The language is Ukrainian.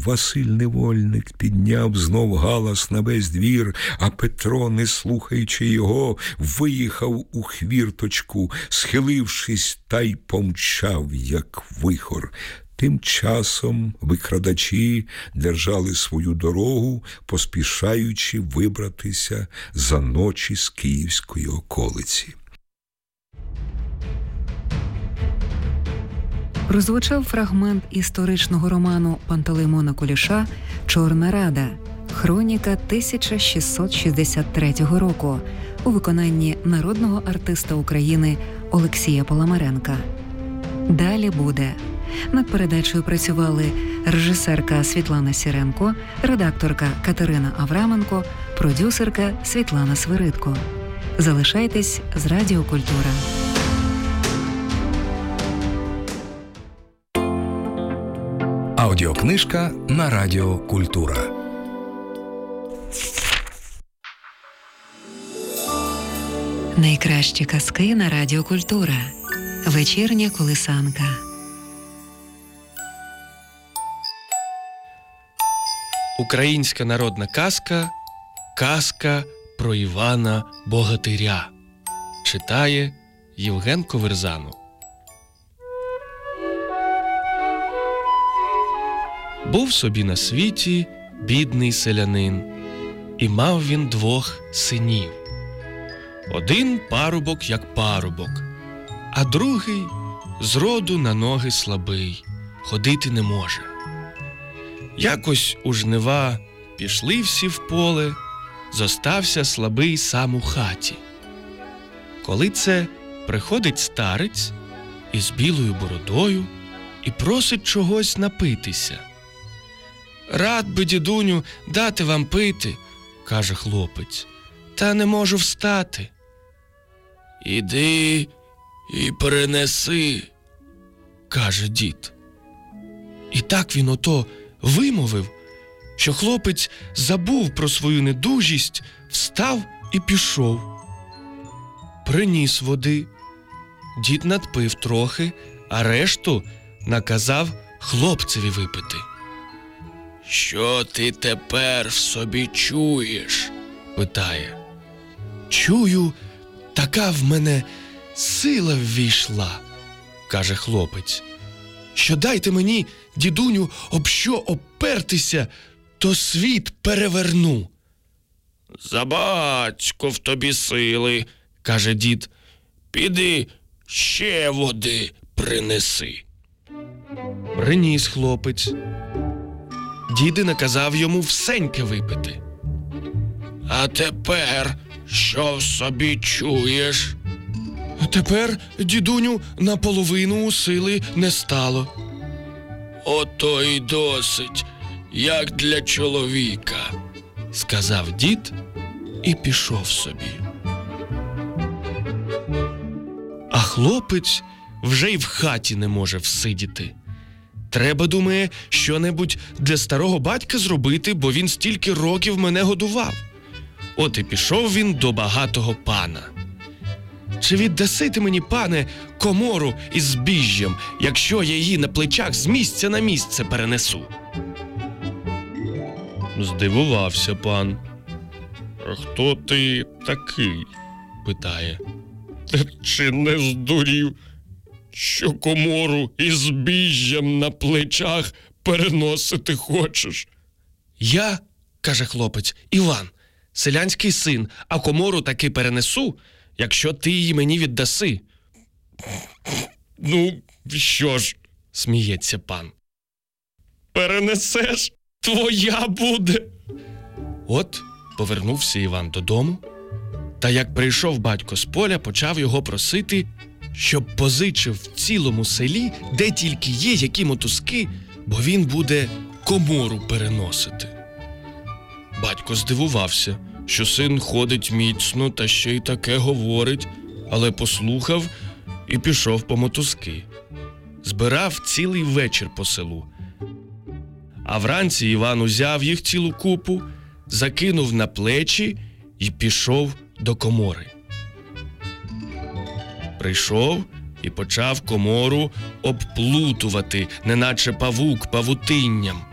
Василь Невольник підняв знов галас на весь двір, а Петро, не слухаючи його, виїхав у хвірточку, схилившись, та й помчав, як вихор. Тим часом викрадачі держали свою дорогу, поспішаючи вибратися за ночі з київської околиці. Прозвучав фрагмент історичного роману Пантелеймона Куліша «Чорна Рада», хроніка 1663 року у виконанні народного артиста України Олексія Паламаренка. Далі буде. Над передачею працювали режисерка Світлана Сіренко, редакторка Катерина Авраменко, продюсерка Світлана Свиридко. Залишайтесь з Радіо Культура. Аудіокнижка на Радіо Культура. Найкращі казки на Радіо Культура. Вечірня колисанка. Українська народна казка «Казка про Івана Богатиря». Читає Євген Коверзанов. Був собі на світі бідний селянин, і мав він 2 синів. Один парубок як парубок, а другий зроду на ноги слабий, ходити не може. Якось у жнива пішли всі в поле, зостався слабий сам у хаті. Коли це приходить старець із білою бородою і просить чогось напитися. «Рад би, дідуню, дати вам пити», – каже хлопець, – «та не можу встати». «Іди і принеси», – каже дід. І так він ото вимовив, що хлопець забув про свою недужість, встав і пішов. Приніс води. Дід надпив трохи, а решту наказав хлопцеві випити. «Що ти тепер в собі чуєш?» – питає. «Чую, така в мене сила ввійшла», – каже хлопець, «що дайте мені, дідуню, об що опертися, то світ переверну». «Забацько в тобі сили», – каже дід, «піди ще води принеси». Приніс хлопець. Дід наказав йому всеньке випити. «А тепер що в собі чуєш?» «Тепер, дідуню, наполовину сили не стало». «Ото й досить, як для чоловіка», – сказав дід і пішов собі. А хлопець вже й в хаті не може всидіти. Треба, думає, що-небудь для старого батька зробити, бо він стільки років мене годував. От і пішов він до багатого пана. «Чи віддаси ти мені, пане, комору із збіжжям, якщо я її на плечах з місця на місце перенесу?» Здивувався пан. «А хто ти такий?» – питає. «Чи не здурів, що комору із збіжжям на плечах переносити хочеш?» «Я, – каже хлопець, – Іван, селянський син, а комору таки перенесу, якщо ти її мені віддаси». «Ну, що ж», – сміється пан, «перенесеш, твоя буде». От повернувся Іван додому, та як прийшов батько з поля, почав його просити, щоб позичив в цілому селі, де тільки є які мотузки, бо він буде комору переносити. Батько здивувався, що син ходить міцно та ще й таке говорить, але послухав і пішов по мотузки. Збирав цілий вечір по селу. А вранці Іван узяв їх цілу купу, закинув на плечі і пішов до комори. Прийшов і почав комору обплутувати, неначе павук павутинням.